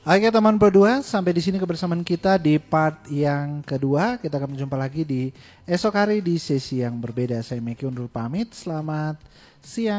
Oke teman berdua, sampai di sini kebersamaan kita di part yang kedua. Kita akan berjumpa lagi di esok hari di sesi yang berbeda. Saya Meki undur pamit. Selamat siang.